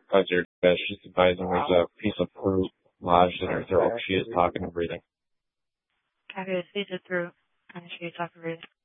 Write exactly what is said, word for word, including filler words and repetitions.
Guys, your best. She's advising there's a piece of fruit lodged in her throat. She is talking and breathing. Okay, see it through. And she talk really.